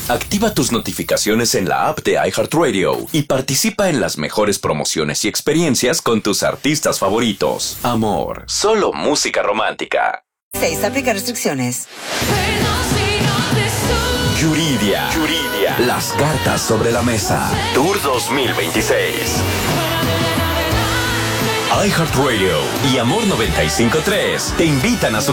Activa tus notificaciones en la app de iHeartRadio y participa en las mejores promociones y experiencias con tus artistas favoritos. Amor, solo música romántica. 6. Aplica restricciones. Yuridia. Las cartas sobre la mesa. Tour 2026. iHeartRadio y Amor 95.3 te invitan a su